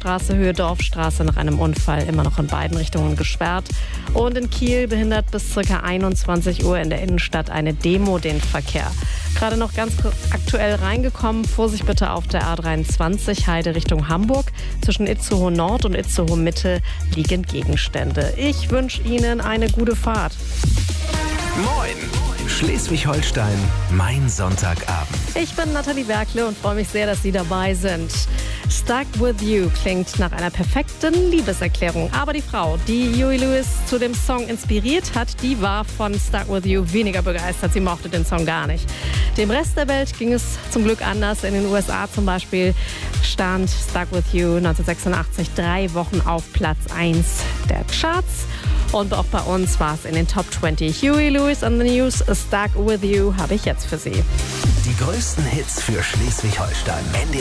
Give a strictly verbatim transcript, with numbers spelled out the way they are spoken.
Straße Höhe Dorfstraße nach einem Unfall immer noch in beiden Richtungen gesperrt. Und in Kiel behindert bis ca. einundzwanzig Uhr in der Innenstadt eine Demo den Verkehr. Gerade noch ganz aktuell reingekommen, Vorsicht bitte auf der A dreiundzwanzig Heide Richtung Hamburg. Zwischen Itzehoe Nord und Itzehoe Mitte liegen Gegenstände. Ich wünsche Ihnen eine gute Fahrt. Moin! Schleswig-Holstein, mein Sonntagabend. Ich bin Nathalie Werkle und freue mich sehr, dass Sie dabei sind. Stuck with You klingt nach einer perfekten Liebeserklärung. Aber die Frau, die Huey Lewis zu dem Song inspiriert hat, die war von Stuck with You weniger begeistert. Sie mochte den Song gar nicht. Dem Rest der Welt ging es zum Glück anders. In den U S A zum Beispiel stand Stuck with You neunzehnhundertsechsundachtzig drei Wochen auf Platz eins der Charts. Und auch bei uns war es in den Top zwanzig. Huey Lewis on the News, Stuck with You, habe ich jetzt für Sie. Die größten Hits für Schleswig-Holstein.